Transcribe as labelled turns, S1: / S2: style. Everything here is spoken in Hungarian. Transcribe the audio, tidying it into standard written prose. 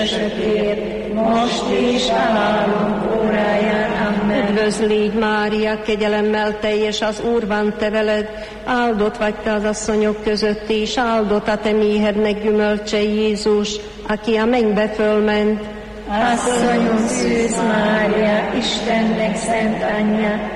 S1: bűnösökért, most és a halálunk óráján. Amen.
S2: Üdvözlégy Mária, kegyelemmel teljes, az Úr van te veled, áldott vagy te az asszonyok között, és áldott a te méhednek gyümölcse Jézus, aki a mennybe fölment.
S1: Asszonyom Szűz Mária, Istennek szent anyja,